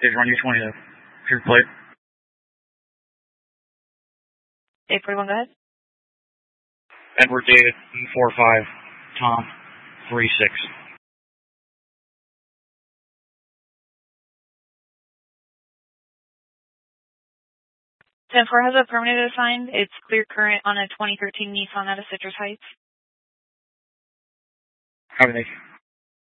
run your 20 though. Here's the plate. 841, go ahead. Edward David, 45, Tom, 36. 10-4 has a permanent assigned. It's clear current on a 2013 Nissan out of Citrus Heights. How many?